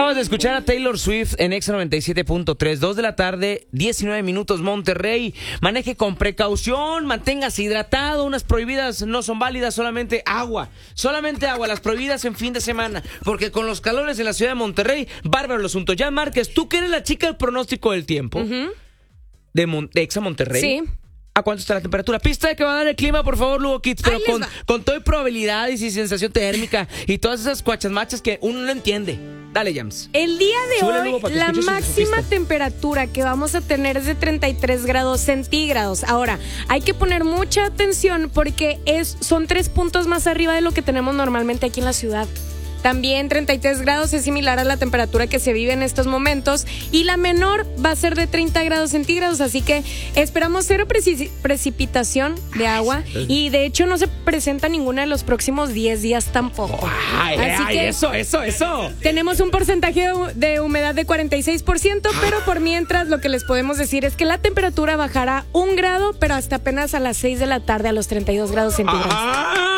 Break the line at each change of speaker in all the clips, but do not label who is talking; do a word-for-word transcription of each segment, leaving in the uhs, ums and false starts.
Acabas de escuchar a Taylor Swift en Exa noventa y siete punto tres, dos de la tarde, diecinueve minutos, Monterrey. Maneje con precaución, manténgase hidratado. Unas prohibidas no son válidas, solamente agua. Solamente agua, las prohibidas en fin de semana. Porque con los calores en la ciudad de Monterrey, bárbaro el asunto. Jan Márquez, tú que eres la chica del pronóstico del tiempo uh-huh. de, Mon- de Exa Monterrey.
Sí.
¿A cuánto está la temperatura? Pista de que va a dar el clima, por favor, Lugo Kids. Pero con, con toda probabilidad y sin sensación térmica y todas esas cuachas machas que uno no entiende. Dale, Jams.
El día de
Súbele,
hoy,
Lugo, para que
la
escuches su
máxima
pista.
temperatura que vamos a tener es de treinta y tres grados centígrados. Ahora, hay que poner mucha atención porque es, son tres puntos más arriba de lo que tenemos normalmente aquí en la ciudad. También treinta y tres grados es similar a la temperatura que se vive en estos momentos y la menor va a ser de treinta grados centígrados, así que esperamos cero preci- precipitación de agua y de hecho no se presenta ninguna de los próximos diez días tampoco.
Ay,
así
ay,
que
eso, eso, eso.
tenemos un porcentaje de, de humedad de cuarenta y seis por ciento, pero por mientras lo que les podemos decir es que la temperatura bajará un grado, pero hasta apenas a las seis de la tarde a los treinta y dos grados centígrados.
Ah.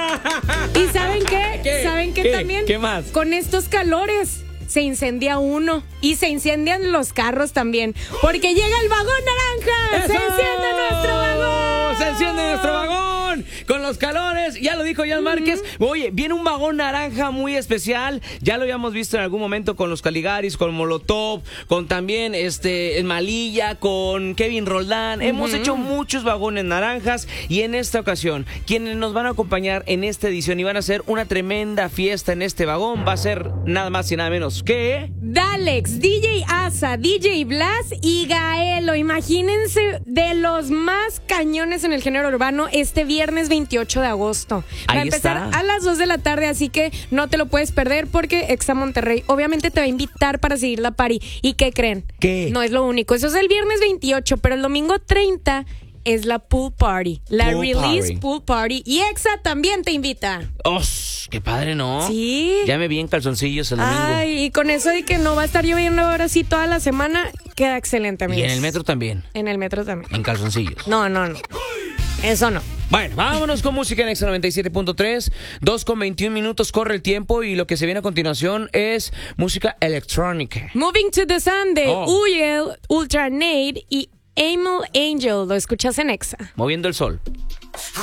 ¿Y saben qué?
¿Qué?
¿Saben qué,
¿Qué?
también?
¿Qué más?
Con estos calores se incendia uno y se incendian los carros también, porque llega el vagón naranja.
¡Eso!
¡Se enciende nuestro vagón!
¡Se enciende nuestro vagón! Con los calores, ya lo dijo Jan Márquez. Uh-huh. Oye, viene un vagón naranja muy especial. Ya lo habíamos visto en algún momento con los Caligaris, con Molotov, con también este en Malilla, con Kevin Roldán. Uh-huh. Hemos hecho muchos vagones naranjas y en esta ocasión, quienes nos van a acompañar en esta edición y van a hacer una tremenda fiesta en este vagón, va a ser nada más y nada menos que
Dalex, D J Asa, D J Blas y Gaelo. Imagínense de los más cañones en el género urbano este viernes veintiocho de agosto. Va
Ahí
a empezar
está.
a las dos de la tarde, así que no te lo puedes perder porque Exa Monterrey obviamente te va a invitar para seguir la party. ¿Y qué creen?
¿Qué?
No es lo único. Eso es el viernes veintiocho, pero el domingo treinta es la pool party. La
Pool
release
party.
pool party. Y Exa también te invita.
¡Oh! ¡Qué padre!, ¿no?
Sí.
Ya me vi en calzoncillos el domingo.
Ay, y con eso de que no va a estar lloviendo ahora sí toda la semana, queda excelente, amigos.
Y en el metro también.
En el metro también.
En calzoncillos.
No, no, no. Eso no.
Bueno, vámonos con música en Exa noventa y siete punto tres. dos con veintiún minutos corre el tiempo y lo que se viene a continuación es música electrónica.
Moving to the Sun de
Oh.
Uyel, Ultranate y Amel Angel. Lo escuchas en Exa.
Moviendo el sol.